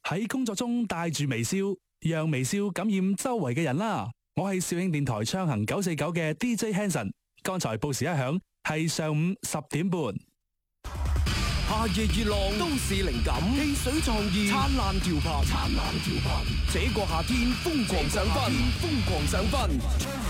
喺工作中帶住微笑，讓微笑感染周圍嘅人啦。我係肇慶電台暢行949嘅 DJ Hanson。剛才報時一響，係上午10點半。 夏夜熱浪，都市靈感，汽水創意，燦爛調頻，燦爛調頻。這個夏天瘋狂上分，瘋狂上分。